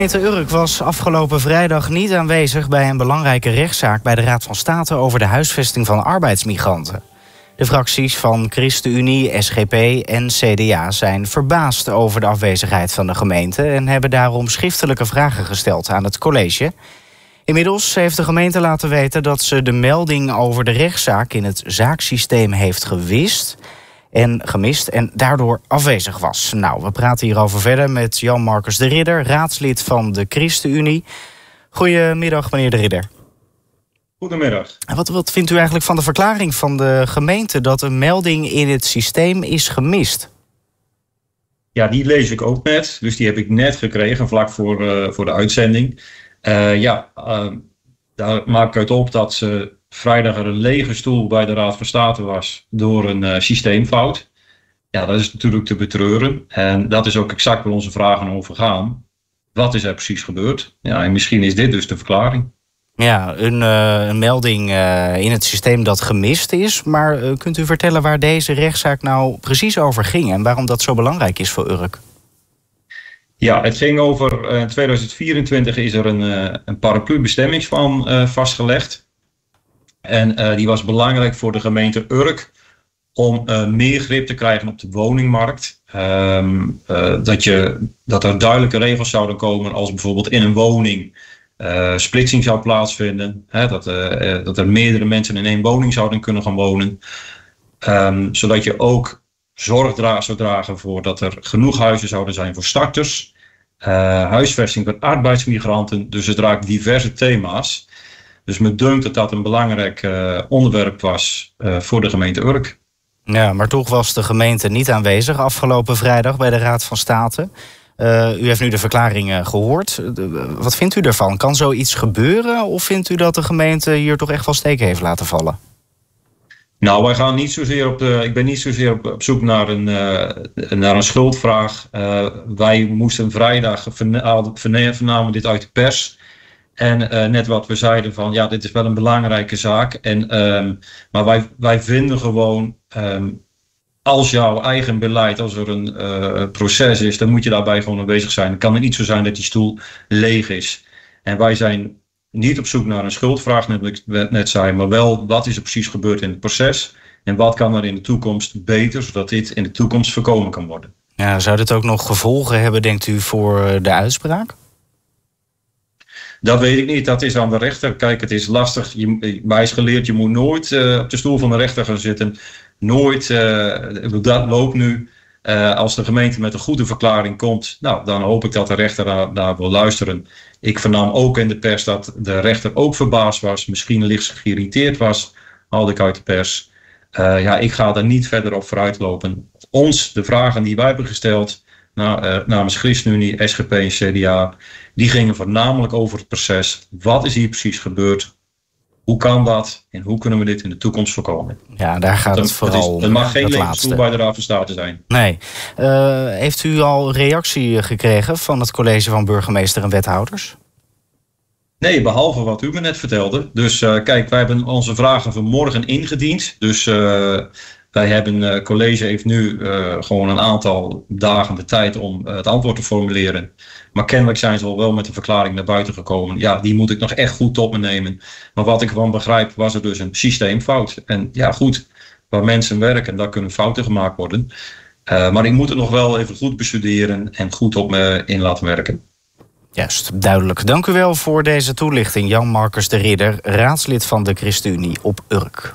Gemeente Urk was afgelopen vrijdag niet aanwezig bij een belangrijke rechtszaak bij de Raad van State over de huisvesting van arbeidsmigranten. De fracties van ChristenUnie, SGP en CDA zijn verbaasd over de afwezigheid van de gemeente en hebben daarom schriftelijke vragen gesteld aan het college. Inmiddels heeft de gemeente laten weten dat ze de melding over de rechtszaak in het zaaksysteem heeft gemist en daardoor afwezig was. Nou, we praten hierover verder met Jan Marcus de Ridder, raadslid van de ChristenUnie. Goedemiddag, meneer de Ridder. Goedemiddag. Wat vindt u eigenlijk van de verklaring van de gemeente dat een melding in het systeem is gemist? Ja, die lees ik ook net. Dus die heb ik net gekregen, vlak voor de uitzending. Daar maak ik uit op dat vrijdag er een lege stoel bij de Raad van State was door een systeemfout. Ja, dat is natuurlijk te betreuren. En dat is ook exact waar onze vragen over gaan. Wat is er precies gebeurd? Ja, en misschien is dit dus de verklaring. Ja, een melding in het systeem dat gemist is. Maar kunt u vertellen waar deze rechtszaak nou precies over ging en waarom dat zo belangrijk is voor Urk? Ja, het ging over in 2024 is er een paraplu-bestemmingsplan vastgelegd. En die was belangrijk voor de gemeente Urk om meer grip te krijgen op de woningmarkt. Dat er duidelijke regels zouden komen als bijvoorbeeld in een woning splitsing zou plaatsvinden. Dat er meerdere mensen in één woning zouden kunnen gaan wonen. Zodat je ook zorg zou dragen voor dat er genoeg huizen zouden zijn voor starters. Huisvesting van arbeidsmigranten. Dus het raakt diverse thema's. Dus me dunkt dat dat een belangrijk onderwerp was voor de gemeente Urk. Ja, maar toch was de gemeente niet aanwezig afgelopen vrijdag bij de Raad van State. U heeft nu de verklaring gehoord. Wat vindt u ervan? Kan zoiets gebeuren of vindt u dat de gemeente hier toch echt wel steken heeft laten vallen? Nou, wij gaan niet zozeer ik ben niet zozeer op zoek naar een schuldvraag. Wij moesten vrijdag vernamen dit uit de pers. En net wat we zeiden van ja, dit is wel een belangrijke zaak. Maar wij vinden gewoon, als jouw eigen beleid, als er een proces is, dan moet je daarbij gewoon aanwezig zijn. Het kan er niet zo zijn dat die stoel leeg is. En wij zijn niet op zoek naar een schuldvraag, net zei, maar wel wat is er precies gebeurd in het proces. En wat kan er in de toekomst beter, zodat dit in de toekomst voorkomen kan worden. Ja, zou dit ook nog gevolgen hebben, denkt u, voor de uitspraak? Dat weet ik niet, dat is aan de rechter. Kijk, het is lastig. Mij is geleerd, je moet nooit op de stoel van de rechter gaan zitten. Nooit, dat loopt nu. Als de gemeente met een goede verklaring komt, nou, dan hoop ik dat de rechter daar wil luisteren. Ik vernam ook in de pers dat de rechter ook verbaasd was. Misschien licht geïrriteerd was, haalde ik uit de pers. Ik ga daar niet verder op vooruitlopen. De vragen die wij hebben gesteld namens ChristenUnie, SGP en CDA, die gingen voornamelijk over het proces. Wat is hier precies gebeurd? Hoe kan dat? En hoe kunnen we dit in de toekomst voorkomen? Ja, daar gaat het vooral. Het mag geen lege stoel bij de Raad van State zijn. Nee. Heeft u al reactie gekregen van het college van burgemeester en wethouders? Nee, behalve wat u me net vertelde. Dus kijk, wij hebben onze vragen vanmorgen ingediend. Dus het college heeft nu gewoon een aantal dagen de tijd om het antwoord te formuleren. Maar kennelijk zijn ze al wel met een verklaring naar buiten gekomen. Ja, die moet ik nog echt goed tot me nemen. Maar wat ik ervan begrijp, was er dus een systeemfout. En ja, goed, waar mensen werken, daar kunnen fouten gemaakt worden. Maar ik moet het nog wel even goed bestuderen en goed op me in laten werken. Juist, duidelijk. Dank u wel voor deze toelichting. Jan Marcus de Ridder, raadslid van de ChristenUnie op Urk.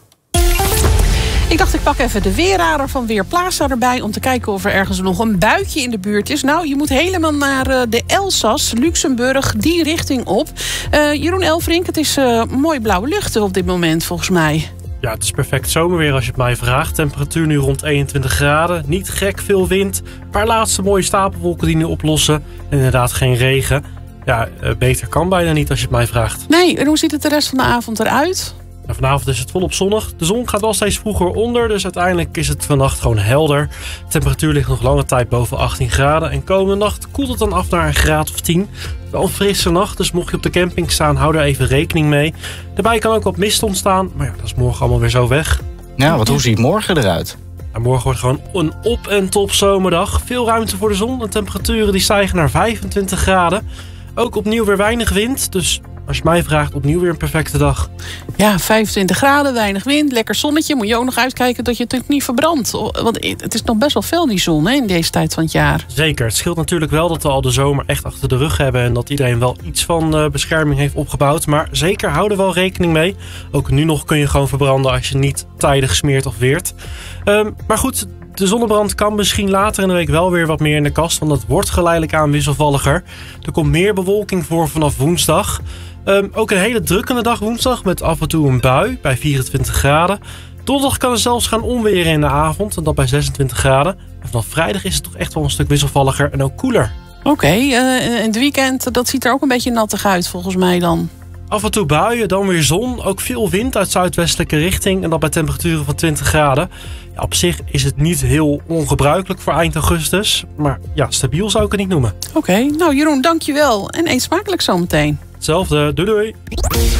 Ik dacht, ik pak even de weerradar van Weerplaza erbij om te kijken of er ergens nog een buitje in de buurt is. Nou, je moet helemaal naar de Elzas, Luxemburg, die richting op. Jeroen Elfrink, het is mooi blauwe lucht op dit moment volgens mij. Ja, het is perfect zomerweer als je het mij vraagt. Temperatuur nu rond 21 graden. Niet gek veel wind. Een paar laatste mooie stapelwolken die nu oplossen. En inderdaad geen regen. Ja, beter kan bijna niet als je het mij vraagt. Nee, en hoe ziet het de rest van de avond eruit? Nou, vanavond is het volop zonnig. De zon gaat wel steeds vroeger onder, dus uiteindelijk is het vannacht gewoon helder. De temperatuur ligt nog lange tijd boven 18 graden. En komende nacht koelt het dan af naar een graad of 10. Wel een frisse nacht, dus mocht je op de camping staan, hou daar even rekening mee. Daarbij kan ook wat mist ontstaan, maar ja, dat is morgen allemaal weer zo weg. Ja, hoe ziet morgen eruit? En morgen wordt gewoon een op- en top zomerdag. Veel ruimte voor de zon en temperaturen die stijgen naar 25 graden. Ook opnieuw weer weinig wind, dus als je mij vraagt, opnieuw weer een perfecte dag. Ja, 25 graden, weinig wind, lekker zonnetje. Moet je ook nog uitkijken dat je het natuurlijk niet verbrandt. Want het is nog best wel fel die zon, hè, in deze tijd van het jaar. Zeker, het scheelt natuurlijk wel dat we al de zomer echt achter de rug hebben... en dat iedereen wel iets van bescherming heeft opgebouwd. Maar zeker, hou er wel rekening mee. Ook nu nog kun je gewoon verbranden als je niet tijdig smeert of weert. Maar goed, de zonnebrand kan misschien later in de week wel weer wat meer in de kast... want dat wordt geleidelijk aan wisselvalliger. Er komt meer bewolking voor vanaf woensdag... ook een hele drukkende dag woensdag met af en toe een bui bij 24 graden. Donderdag kan het zelfs gaan onweren in de avond en dat bij 26 graden. En vanaf vrijdag is het toch echt wel een stuk wisselvalliger en ook koeler. Oké, in het weekend, dat ziet er ook een beetje nattig uit volgens mij dan. Af en toe buien, dan weer zon. Ook veel wind uit zuidwestelijke richting en dat bij temperaturen van 20 graden. Ja, op zich is het niet heel ongebruikelijk voor eind augustus. Maar ja, stabiel zou ik het niet noemen. Oké, nou Jeroen, dankjewel. En eet smakelijk zometeen. Hetzelfde, doei doei.